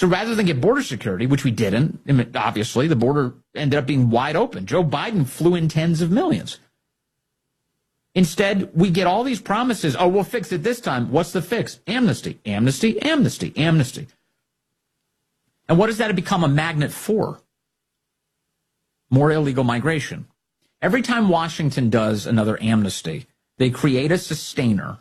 So rather than get border security, which we didn't, obviously, the border ended up being wide open. Joe Biden flew in tens of millions. Instead, we get all these promises. Oh, we'll fix it this time. What's the fix? Amnesty, amnesty, amnesty, amnesty. And what does that become a magnet for? More illegal migration. Every time Washington does another amnesty, they create a sustainer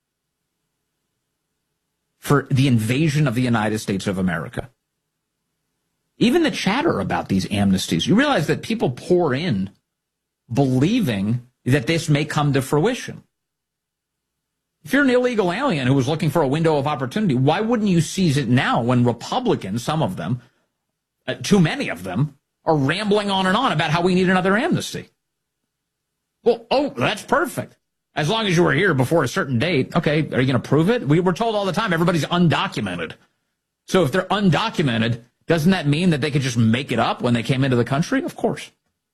for the invasion of the United States of America. Even the chatter about these amnesties, you realize that people pour in believing that this may come to fruition. If you're an illegal alien who was looking for a window of opportunity, why wouldn't you seize it now when Republicans, some of them, too many of them, are rambling on and on about how we need another amnesty? Well, that's perfect. As long as you were here before a certain date, okay, are you going to prove it? We were told all the time everybody's undocumented. So if they're undocumented, doesn't that mean that they could just make it up when they came into the country? Of course.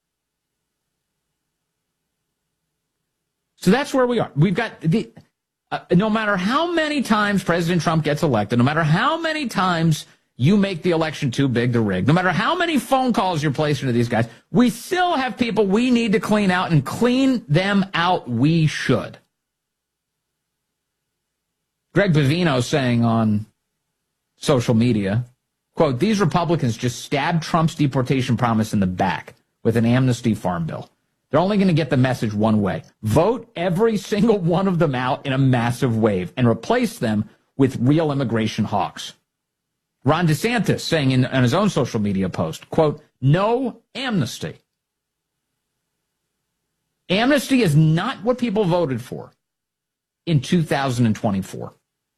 So that's where we are. We've got no matter how many times President Trump gets elected, no matter how many times you make the election too big to rig, no matter how many phone calls you're placing to these guys, we still have people we need to clean out, and clean them out we should. Greg Bavino saying on social media, quote, "These Republicans just stabbed Trump's deportation promise in the back with an amnesty farm bill. They're only going to get the message one way. Vote every single one of them out in a massive wave and replace them with real immigration hawks." Ron DeSantis saying on his own social media post, quote, "No amnesty. Amnesty is not what people voted for in 2024.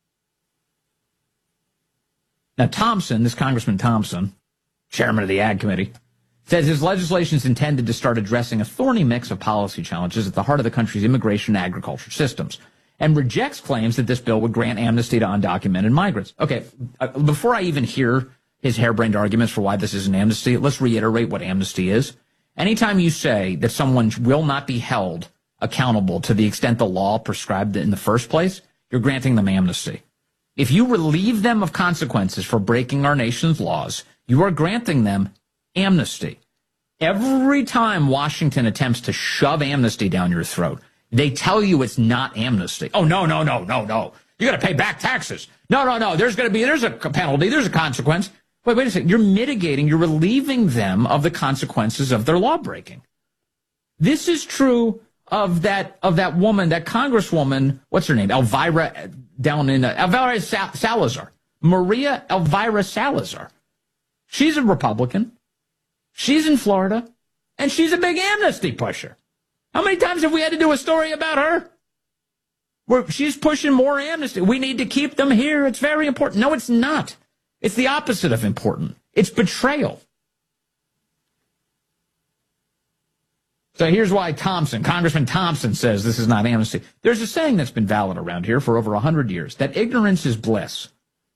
Now, Thompson, this Congressman Thompson, chairman of the Ag Committee, says his legislation is intended to start addressing a thorny mix of policy challenges at the heart of the country's immigration and agriculture systems, and rejects claims that this bill would grant amnesty to undocumented migrants. Okay, before I even hear his harebrained arguments for why this is an amnesty, let's reiterate what amnesty is. Anytime you say that someone will not be held accountable to the extent the law prescribed in the first place, you're granting them amnesty. If you relieve them of consequences for breaking our nation's laws, you are granting them amnesty. Every time Washington attempts to shove amnesty down your throat, they tell you it's not amnesty. Oh, no. You got to pay back taxes. No. There's a penalty. There's a consequence. Wait a second. You're mitigating, you're relieving them of the consequences of their law breaking. This is true of that woman, that congresswoman, what's her name? Elvira Salazar. Maria Elvira Salazar. She's a Republican. She's in Florida, and she's a big amnesty pusher. How many times have we had to do a story about her? Where she's pushing more amnesty. We need to keep them here. It's very important. No, it's not. It's the opposite of important. It's betrayal. So here's why Congressman Thompson says this is not amnesty. There's a saying that's been valid around here for over 100 years, that ignorance is bliss.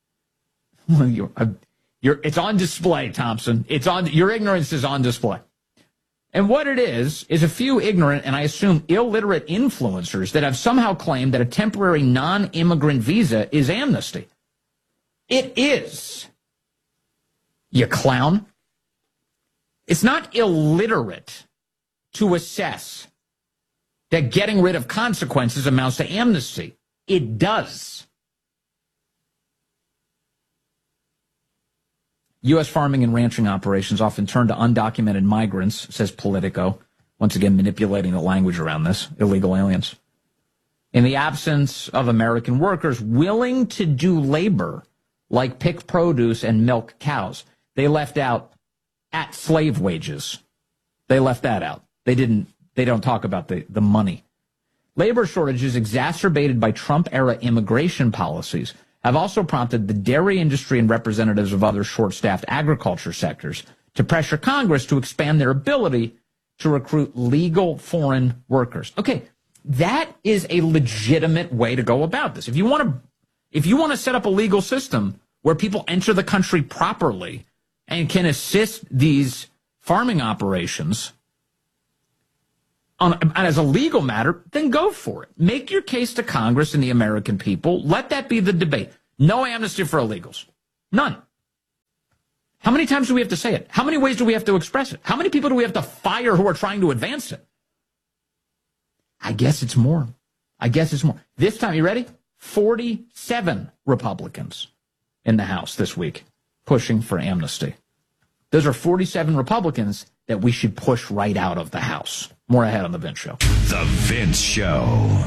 It's on display, Thompson. Your ignorance is on display. And what it is a few ignorant and I assume illiterate influencers that have somehow claimed that a temporary non-immigrant visa is amnesty. It is. You clown. It's not illiterate to assess that getting rid of consequences amounts to amnesty. It does. U.S. farming and ranching operations often turn to undocumented migrants, says Politico, once again manipulating the language around this, illegal aliens. In the absence of American workers willing to do labor like pick produce and milk cows, they left out at slave wages. They left that out. They don't talk about the money. Labor shortages exacerbated by Trump-era immigration policies have also prompted the dairy industry and representatives of other short-staffed agriculture sectors to pressure Congress to expand their ability to recruit legal foreign workers. Okay, that is a legitimate way to go about this. If you want to set up a legal system where people enter the country properly and can assist these farming operations as a legal matter, then go for it. Make your case to Congress and the American people. Let that be the debate. No amnesty for illegals. None. How many times do we have to say it? How many ways do we have to express it? How many people do we have to fire who are trying to advance it? I guess it's more. This time, you ready? 47 Republicans in the House this week pushing for amnesty. Those are 47 Republicans that we should push right out of the House. More ahead on The Vince Show. The Vince Show.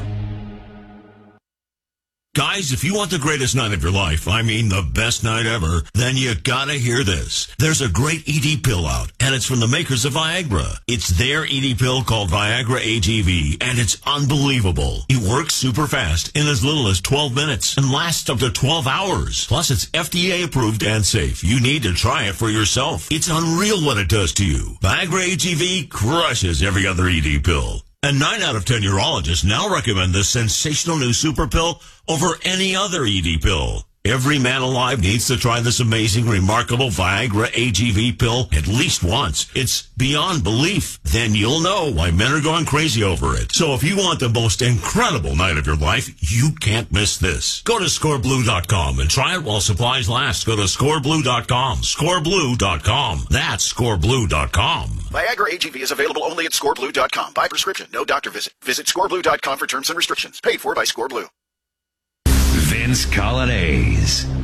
Guys, if you want the greatest night of your life, I mean the best night ever, then you gotta hear this. There's a great ED pill out, and it's from the makers of Viagra. It's their ED pill called Viagra AGV, and it's unbelievable. It works super fast in as little as 12 minutes and lasts up to 12 hours. Plus, it's FDA approved and safe. You need to try it for yourself. It's unreal what it does to you. Viagra AGV crushes every other ED pill. And 9 out of 10 urologists now recommend this sensational new super pill over any other ED pill. Every man alive needs to try this amazing, remarkable Viagra AGV pill at least once. It's beyond belief. Then you'll know why men are going crazy over it. So if you want the most incredible night of your life, you can't miss this. Go to scoreblue.com and try it while supplies last. Go to scoreblue.com. Scoreblue.com. That's scoreblue.com. Viagra AGV is available only at scoreblue.com. By prescription, no doctor visit. Visit scoreblue.com for terms and restrictions. Paid for by ScoreBlue. Vince Coglianese.